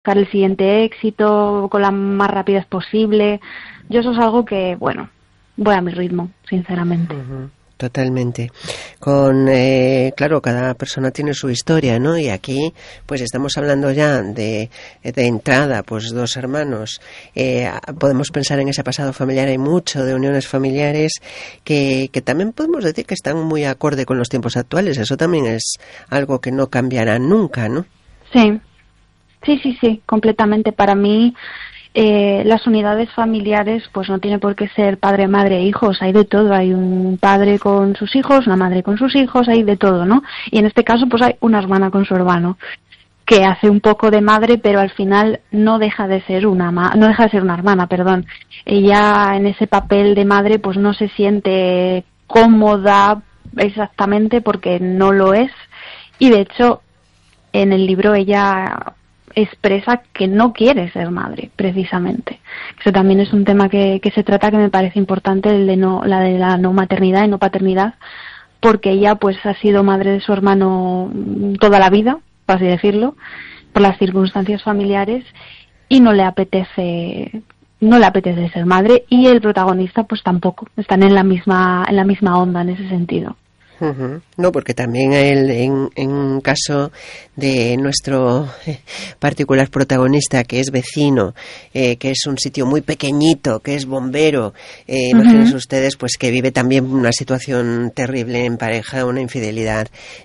buscar el siguiente éxito con la más rapidez posible. Yo eso es algo que, bueno, voy a mi ritmo, sinceramente. Totalmente. Claro, cada persona tiene su historia, ¿no? Y aquí, pues estamos hablando ya de entrada, pues 2 hermanos. Podemos pensar en ese pasado familiar, hay mucho de uniones familiares que también podemos decir que están muy acorde con los tiempos actuales. Eso también es algo que no cambiará nunca, ¿no? Sí, completamente. Para mí, las unidades familiares, pues no tiene por qué ser padre, madre, hijos, hay de todo. Hay un padre con sus hijos, una madre con sus hijos, hay de todo, ¿no? Y en este caso, pues hay una hermana con su hermano, que hace un poco de madre, pero al final no deja de ser una hermana, perdón. Ella en ese papel de madre, pues no se siente cómoda exactamente porque no lo es. Y de hecho, en el libro ella expresa que no quiere ser madre, precisamente. Eso también es un tema que se trata, que me parece importante, la de la no maternidad y no paternidad, porque ella pues ha sido madre de su hermano toda la vida, por así decirlo, por las circunstancias familiares, y no le apetece ser madre, y el protagonista pues tampoco. Están en la misma onda en ese sentido. No, porque también en un caso de nuestro particular protagonista, que es vecino, que es un sitio muy pequeñito, que es bombero, imagínense ustedes, pues que vive también una situación terrible en pareja, una infidelidad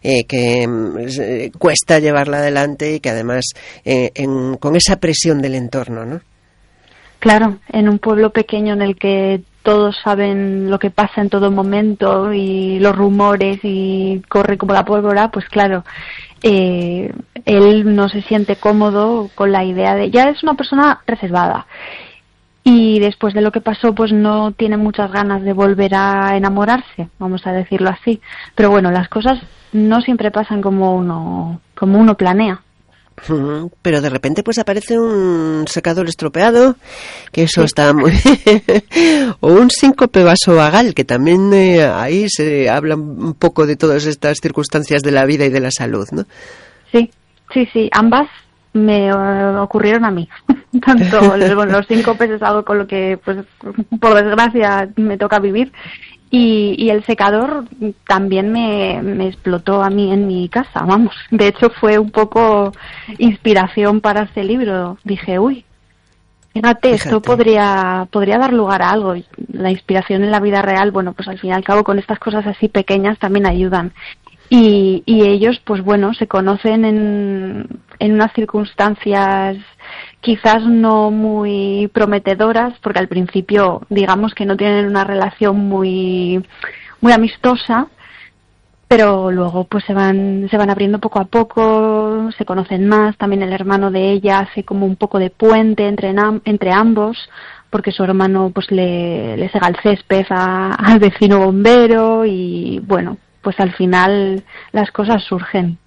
que cuesta llevarla adelante y que además con esa presión del entorno, ¿no? Claro, en un pueblo pequeño en el que todos saben lo que pasa en todo momento y los rumores y corre como la pólvora, pues claro, él no se siente cómodo con la idea de... Ya es una persona reservada y después de lo que pasó pues no tiene muchas ganas de volver a enamorarse, vamos a decirlo así. Pero bueno, las cosas no siempre pasan como uno planea. Pero de repente pues aparece un secador estropeado, que eso está muy... o un síncope vasovagal, que también ahí se habla un poco de todas estas circunstancias de la vida y de la salud, ¿no? Sí, ambas me ocurrieron a mí. Tanto los síncopes es algo con lo que, pues, por desgracia, me toca vivir. Y el secador también me explotó a mí en mi casa, vamos. De hecho, fue un poco inspiración para este libro. Dije, fíjate, esto podría dar lugar a algo. La inspiración en la vida real, bueno, pues al fin y al cabo con estas cosas así pequeñas también ayudan. Y ellos, pues bueno, se conocen en unas circunstancias quizás no muy prometedoras, porque al principio digamos que no tienen una relación muy amistosa, pero luego pues se van abriendo poco a poco, se conocen más. También el hermano de ella hace como un poco de puente entre ambos, porque su hermano pues le sega el césped al vecino bombero y bueno, pues al final las cosas surgen.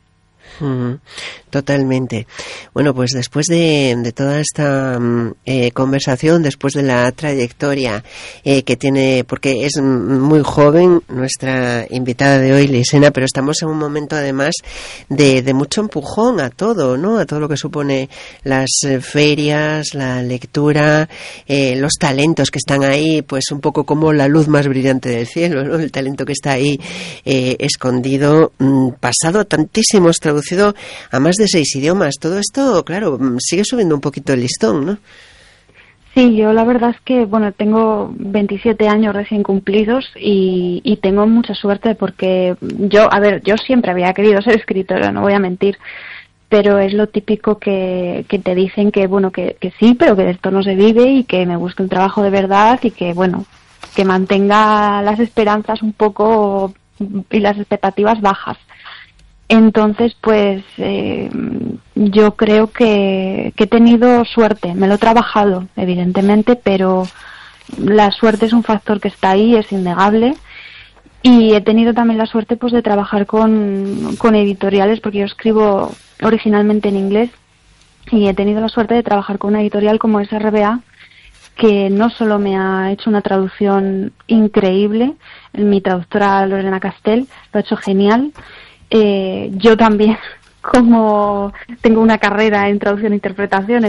Totalmente. Bueno, pues después de toda esta conversación, después de la trayectoria que tiene, porque es muy joven nuestra invitada de hoy, Lisena, pero estamos en un momento además de mucho empujón a todo, ¿no? A todo lo que supone las ferias, la lectura, los talentos que están ahí, pues un poco como la luz más brillante del cielo, ¿no? El talento que está ahí escondido, pasado a tantísimos, traducido a más de 6 idiomas. Todo esto, claro, sigue subiendo un poquito el listón, ¿no? Sí, yo la verdad es que, bueno, tengo 27 años recién cumplidos y tengo mucha suerte porque yo siempre había querido ser escritora, no voy a mentir, pero es lo típico que te dicen que, bueno, que sí, pero que de esto no se vive y que me busque un trabajo de verdad y que, bueno, que mantenga las esperanzas un poco y las expectativas bajas. Entonces, pues yo creo que he tenido suerte. Me lo he trabajado, evidentemente, pero la suerte es un factor que está ahí, es innegable. Y he tenido también la suerte pues de trabajar con editoriales, porque yo escribo originalmente en inglés, y he tenido la suerte de trabajar con una editorial como SRBA, que no solo me ha hecho una traducción increíble, mi traductora Lorena Castell lo ha hecho genial. Yo también como tengo una carrera en traducción e interpretación,